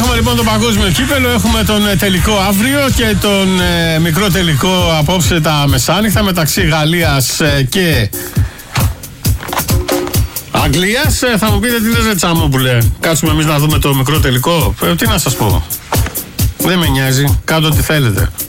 Έχουμε λοιπόν το παγκόσμιο κύπελο, έχουμε τον τελικό αύριο και τον μικρό τελικό απόψε τα μεσάνυχτα μεταξύ Γαλλίας και Αγγλίας. Θα μου πείτε τι λες ρε Τσαμόπουλε, κάτσουμε εμείς να δούμε το μικρό τελικό. Τι να σας πω, δεν με νοιάζει, κάντε ό,τι θέλετε.